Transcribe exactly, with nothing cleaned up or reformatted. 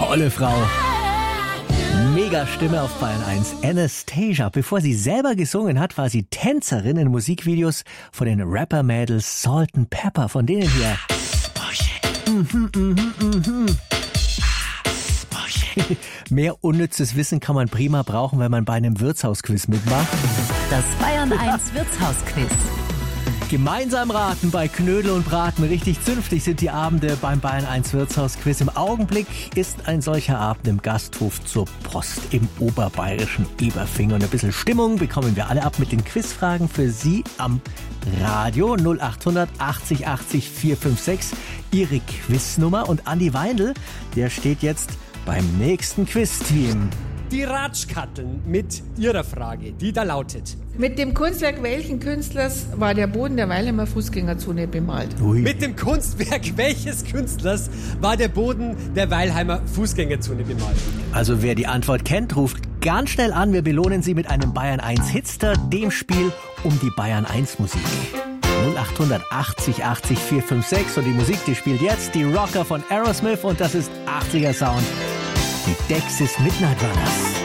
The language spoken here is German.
Tolle Frau. Mega Stimme auf Bayern eins. Anastasia. Bevor sie selber gesungen hat, war sie Tänzerin in Musikvideos von den Rapper-Mädels Salt and Pepper. Von denen hier. Mhm, mhm, mhm. Mehr unnützes Wissen kann man prima brauchen, wenn man bei einem Wirtshausquiz mitmacht. Das Bayern eins Wirtshausquiz. Gemeinsam raten bei Knödel und Braten. Richtig zünftig sind die Abende beim Bayern eins Wirtshausquiz. Im Augenblick ist ein solcher Abend im Gasthof zur Post im oberbayerischen Eberfing. Und ein bisschen Stimmung bekommen wir alle ab mit den Quizfragen für Sie am Radio. null acht hundert achtzig achtzig vier fünf sechs. Ihre Quiznummer. Und Andi Weindl, der steht jetzt beim nächsten Quiz-Team. Die Ratschkatteln mit ihrer Frage, die da lautet. Mit dem Kunstwerk welchen Künstlers war der Boden der Weilheimer Fußgängerzone bemalt? Ui. Mit dem Kunstwerk welches Künstlers war der Boden der Weilheimer Fußgängerzone bemalt? Also wer die Antwort kennt, ruft ganz schnell an. Wir belohnen Sie mit einem Bayern eins Hitster, dem Spiel um die Bayern eins Musik. null acht hundert achtzig achtzig vier fünf sechs und die Musik, die spielt jetzt die Rocker von Aerosmith und das ist achtziger Sound. Die Dexys Midnight Runners.